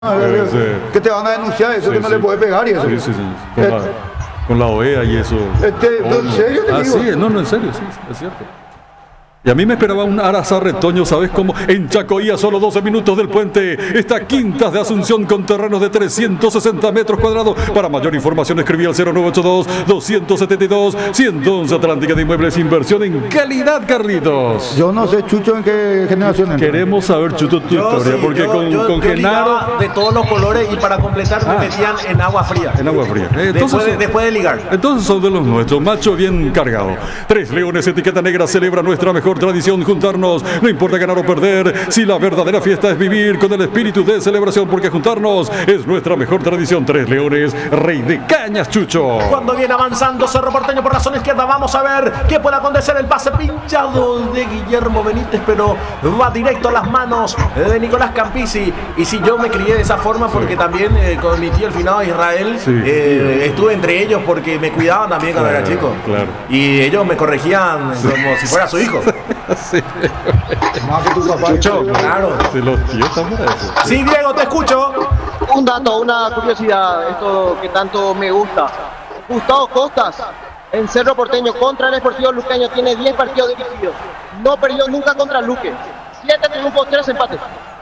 Sí. Que te van a denunciar eso, Sí, que no sí. le puedes pegar y eso. Sí, sí, sí. Con la OEA y eso. ¿En serio te digo? Sí, no, en serio, sí, es cierto. Y a mí me esperaba un Arasa Retoño, ¿sabes cómo? En Chacoía, solo 12 minutos del puente, está Quintas de Asunción con terrenos de 360 metros cuadrados. Para mayor información escribí al 0982-272-111 Atlántica de Inmuebles. Inversión en calidad, Carlitos. Yo no sé, Chucho, en qué generación entra. Queremos saber, Chuto, tu historia, porque con Genaro... ligaba de todos los colores y para completar me metían en agua fría. En agua fría. Después de ligar. Entonces son de los nuestros, macho bien cargado. Tres Leones, etiqueta negra, celebra nuestra mejor tradición, juntarnos. No importa ganar o perder, si la verdadera fiesta es vivir con el espíritu de celebración, porque juntarnos es nuestra mejor tradición. Tres Leones, rey de cañas, Chucho. Cuando viene avanzando Cerro Porteño por la zona izquierda, vamos a ver qué puede acontecer. El pase pinchado de Guillermo Benítez, pero va directo a las manos de Nicolás Campisi. Y si yo me crié de esa forma, porque también con mi tío el finado Israel, estuve entre ellos porque me cuidaban también cuando era chico. Claro. Y ellos me corregían como si fuera su hijo. Sí. Más que tu papá. Chucho, claro. Sí, los tíos también eso. Sí, Diego, te escucho. Un dato, una curiosidad, esto que tanto me gusta. Gustavo Costas, en Cerro Porteño contra el Sportivo Luqueño, tiene 10 partidos dirigidos. No perdió nunca contra el Luque. 7 triunfos, 3 empates.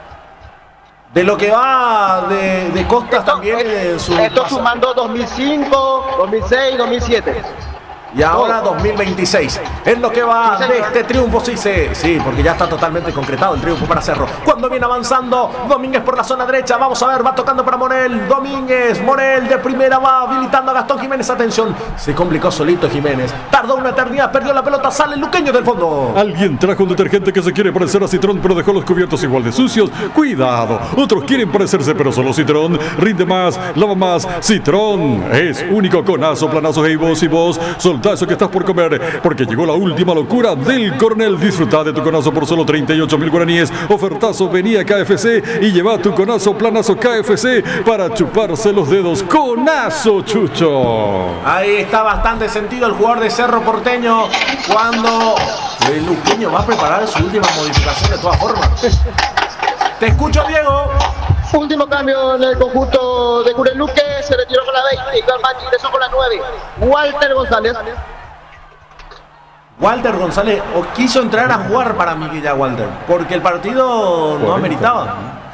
De lo que va de Costas también en su Esto paso. sumando 2005, 2006, 2007. Y ahora 2026. Es lo que va Sí, de señor. este triunfo. Sí, porque ya está totalmente concretado el triunfo para Cerro. Cuando viene avanzando Domínguez por la zona derecha, vamos a ver, va tocando para Monel. Domínguez, Monel de primera va habilitando a Gastón Jiménez. Atención, se complicó solito Jiménez. Tardó una eternidad, perdió la pelota, sale el luqueño del fondo. Alguien trajo un detergente que se quiere parecer a Citrón, pero dejó los cubiertos igual de sucios. Cuidado, otros quieren parecerse, pero solo Citrón rinde más, lava más. Citrón es único. Conazo, planazo, hey vos y vos, soltá eso que estás por comer, porque llegó la última locura del Coronel. Disfruta de tu conazo por solo 38.000 guaraníes. Ofertazo, venía a KFC y lleva tu conazo, planazo KFC para chuparse los dedos. Conazo, Chucho. Ahí está bastante sentido el jugador de Cerro Porteño cuando el luqueño va a preparar su última modificación de todas formas. Te escucho, Diego. Último cambio en el conjunto de Cureluque, se retiró con la 20 y Galván ingresó con la 9. Walter González. Walter González quiso entrar a jugar para mí ya Walter, porque el partido no ameritaba.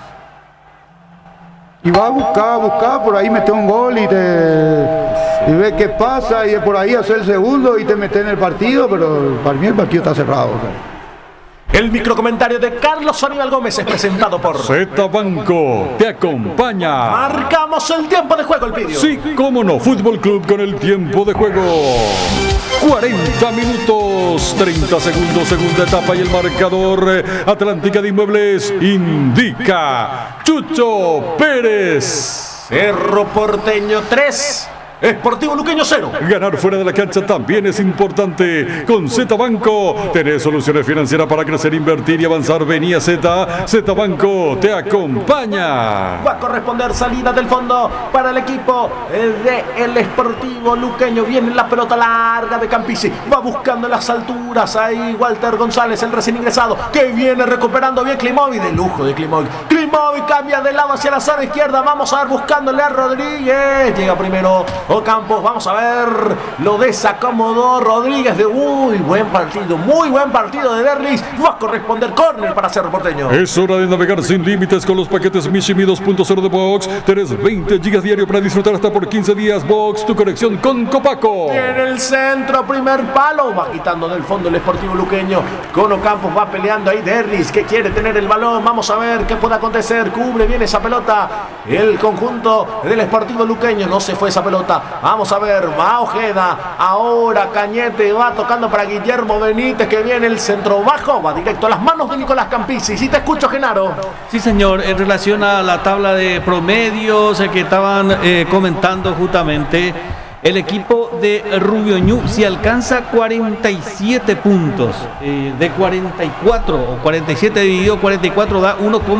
Y va a buscar, por ahí mete un gol y ve qué pasa y por ahí hace el segundo y te mete en el partido, pero para mí el partido está cerrado. O sea. El microcomentario de Carlos Aníbal Gómez es presentado por Z Banco te acompaña. Marcamos el tiempo de juego, el vídeo. Sí, cómo no, Fútbol Club con el tiempo de juego. 40 minutos, 30 segundos, segunda etapa y el marcador. Atlántica de Inmuebles indica Chucho Pérez. Cerro Porteño 3, Sportivo Luqueño 0. Ganar fuera de la cancha también es importante. Con Z Banco tenés soluciones financieras para crecer, invertir y avanzar. Vení a Z Banco te acompaña. Va a corresponder salida del fondo para el equipo del Sportivo Luqueño. Viene la pelota larga de Campisi. Va buscando las alturas. Ahí Walter González, el recién ingresado, que viene recuperando bien Klimovic. De lujo de Klimovic. Klimovic cambia de lado hacia la zona izquierda. Vamos a ver buscándole a Rodríguez. Llega primero Ocampos. Vamos a ver. Lo desacomodó Rodríguez. Muy buen partido de Derlis. Va a corresponder córner para Cerro Porteño. Es hora de navegar sin límites con los paquetes Mishimi 2.0 de Box. Tenés 20 gigas diario para disfrutar hasta por 15 días. Box, tu conexión con Copaco. En el centro, primer palo. Va quitando del fondo el Sportivo Luqueño. Con Ocampos va peleando ahí Derlis, que quiere tener el balón. Vamos a ver qué puede acontecer. Cubre bien esa pelota el conjunto del Sportivo Luqueño. No se fue esa pelota. Vamos a ver. Va Ojeda. Ahora Cañete va tocando para Guillermo Benítez, que viene el centro bajo. Va directo a las manos de Nicolás Campisi. Si te escucho, Genaro. Sí, señor, en relación a la tabla de promedios que estaban comentando justamente, el equipo de Rubio Ñu, si alcanza 47 puntos de 44, o 47 dividido 44 da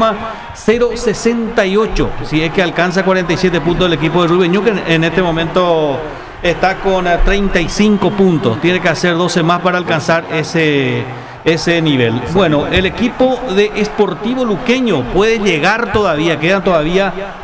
1,068. Si es que alcanza 47 puntos el equipo de Rubio Ñu, que en este momento está con 35 puntos. Tiene que hacer 12 más para alcanzar ese ese nivel. Bueno, el equipo de Sportivo Luqueño puede llegar todavía, quedan todavía